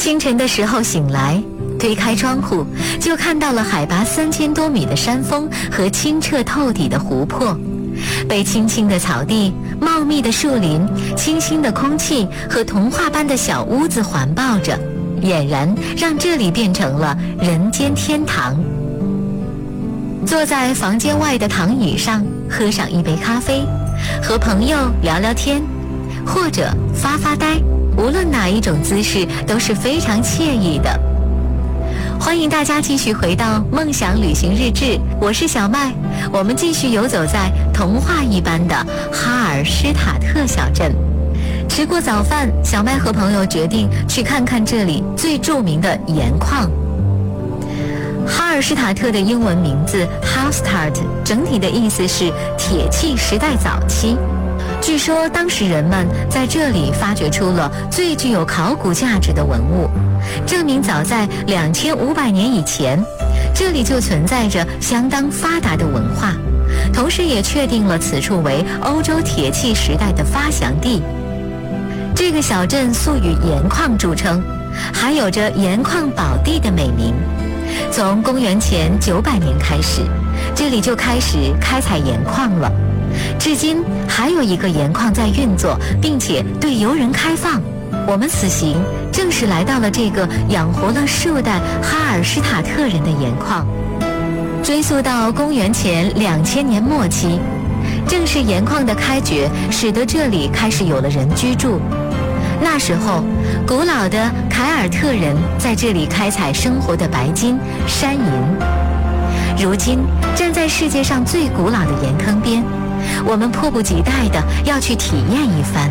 清晨的时候醒来，推开窗户，就看到了海拔3000多米的山峰和清澈透底的湖泊，被青青的草地、茂密的树林、清新的空气和童话般的小屋子环抱着，俨然让这里变成了人间天堂。坐在房间外的躺椅上，喝上一杯咖啡，和朋友聊聊天，或者发发呆，无论哪一种姿势都是非常惬意的。欢迎大家继续回到梦想旅行日志，我是小麦，我们继续游走在童话一般的哈尔施塔特小镇。吃过早饭，小麦和朋友决定去看看这里最著名的盐矿。哈尔施塔特的英文名字 Hallstatt 整体的意思是铁器时代早期。据说当时人们在这里发掘出了最具有考古价值的文物，证明早在2500年以前，这里就存在着相当发达的文化，同时也确定了此处为欧洲铁器时代的发祥地。这个小镇素以盐矿著称，还有着盐矿宝地的美名。从公元前900年开始，这里就开始开采盐矿了。至今还有一个盐矿在运作，并且对游人开放。我们此行正是来到了这个养活了数代哈尔施塔特人的盐矿。追溯到公元前2000年末期，正是盐矿的开掘使得这里开始有了人居住。那时候，古老的凯尔特人在这里开采生活的白金、山银。如今站在世界上最古老的盐坑边，我们迫不及待地要去体验一番。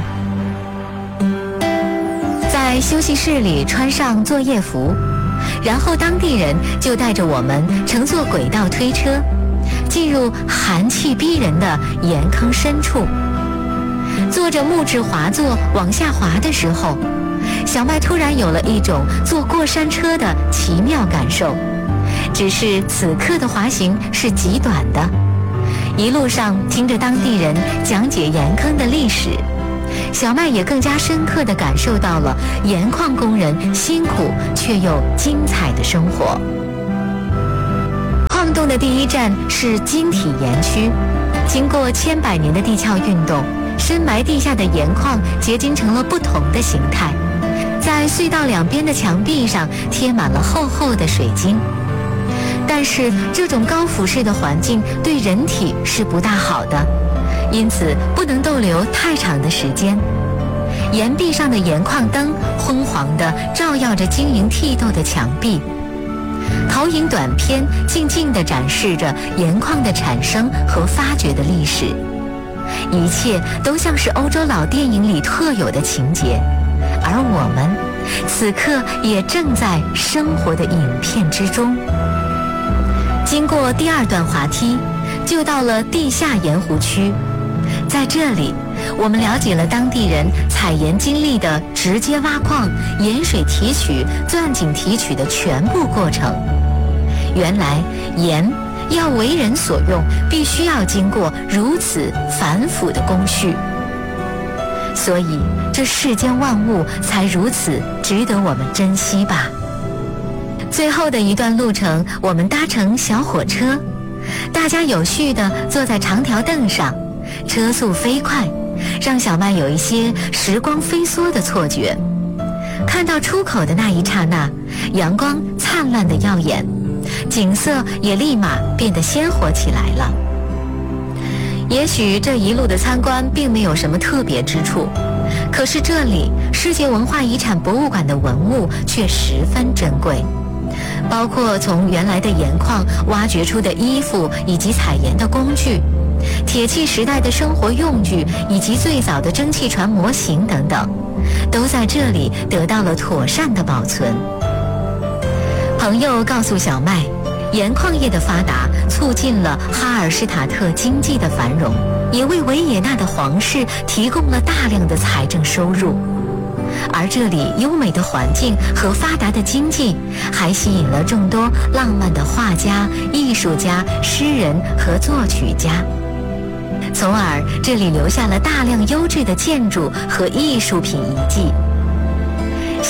在休息室里穿上作业服，然后当地人就带着我们乘坐轨道推车，进入寒气逼人的盐坑深处。坐着木质滑座往下滑的时候，小麦突然有了一种坐过山车的奇妙感受。只是此刻的滑行是极短的，一路上听着当地人讲解盐坑的历史，小麦也更加深刻地感受到了盐矿工人辛苦却又精彩的生活。矿洞的第一站是晶体盐区，经过千百年的地壳运动，深埋地下的盐矿结晶成了不同的形态，在隧道两边的墙壁上贴满了厚厚的水晶。但是这种高腐蚀的环境对人体是不大好的，因此不能逗留太长的时间。岩壁上的盐矿灯昏黄地照耀着晶莹剔透的墙壁，投影短片静静地展示着盐矿的产生和发掘的历史，一切都像是欧洲老电影里特有的情节，而我们此刻也正在生活的影片之中。经过第二段滑梯，就到了地下盐湖区。在这里，我们了解了当地人采盐经历的直接挖矿、盐水提取、钻井提取的全部过程。原来盐要为人所用，必须要经过如此繁复的工序，所以这世间万物才如此值得我们珍惜吧。最后的一段路程，我们搭乘小火车，大家有序地坐在长条凳上，车速飞快，让小麦有一些时光飞梭的错觉。看到出口的那一刹那，阳光灿烂的耀眼，景色也立马变得鲜活起来了。也许这一路的参观并没有什么特别之处，可是这里世界文化遗产博物馆的文物却十分珍贵，包括从原来的盐矿挖掘出的衣服以及采盐的工具，铁器时代的生活用具以及最早的蒸汽船模型等等，都在这里得到了妥善的保存。朋友告诉小麦，盐矿业的发达促进了哈尔施塔特经济的繁荣，也为维也纳的皇室提供了大量的财政收入。而这里优美的环境和发达的经济，还吸引了众多浪漫的画家、艺术家、诗人和作曲家，从而这里留下了大量优质的建筑和艺术品遗迹。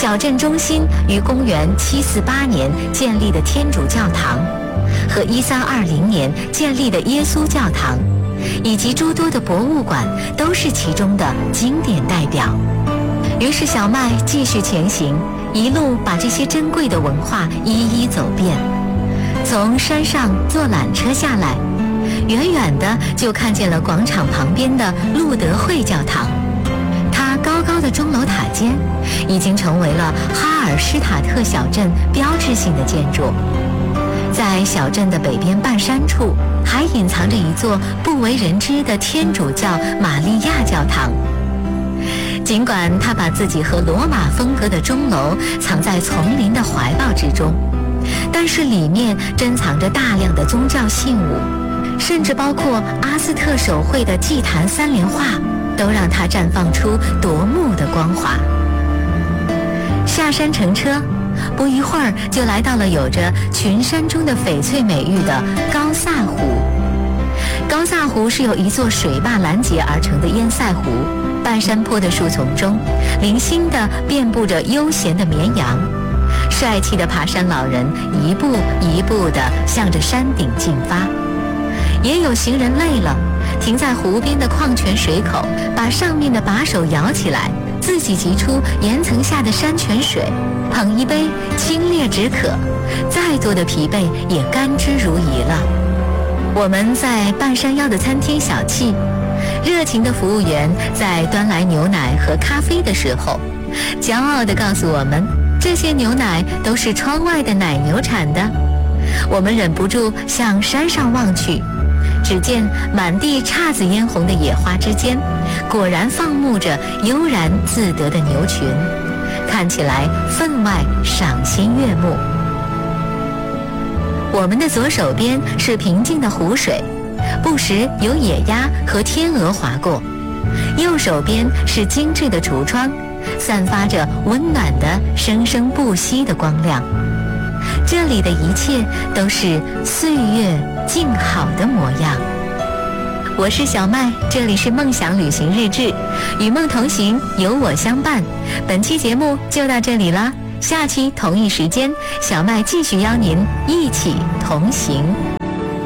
小镇中心于公元748年建立的天主教堂，和1320年建立的耶稣教堂，以及诸多的博物馆都是其中的经典代表。于是小麦继续前行，一路把这些珍贵的文化一一走遍。从山上坐缆车下来，远远的就看见了广场旁边的路德会教堂。它高高的钟楼塔尖已经成为了哈尔施塔特小镇标志性的建筑。在小镇的北边半山处，还隐藏着一座不为人知的天主教玛利亚教堂。尽管他把自己和罗马风格的钟楼藏在丛林的怀抱之中，但是里面珍藏着大量的宗教信物，甚至包括阿斯特手绘的祭坛3联画，都让它绽放出夺目的光华。下山乘车，不一会儿就来到了有着群山中的翡翠美誉的高萨湖。高萨湖是由一座水坝拦截而成的堰塞湖，半山坡的树丛中零星地遍布着悠闲的绵羊，帅气的爬山老人一步一步地向着山顶进发。也有行人累了，停在湖边的矿泉水口，把上面的把手摇起来，自己汲出岩层下的山泉水，捧一杯清冽止渴，再多的疲惫也甘之如饴了。我们在半山腰的餐厅小憩，热情的服务员在端来牛奶和咖啡的时候，骄傲地告诉我们，这些牛奶都是窗外的奶牛产的。我们忍不住向山上望去，只见满地姹紫嫣红的野花之间，果然放牧着悠然自得的牛群，看起来分外赏心悦目。我们的左手边是平静的湖水，不时有野鸭和天鹅划过，右手边是精致的橱窗，散发着温暖的生生不息的光亮。这里的一切都是岁月静好的模样。我是小麦，这里是梦想旅行日志，与梦同行，有我相伴。本期节目就到这里了，下期同一时间，小麦继续邀您一起同行。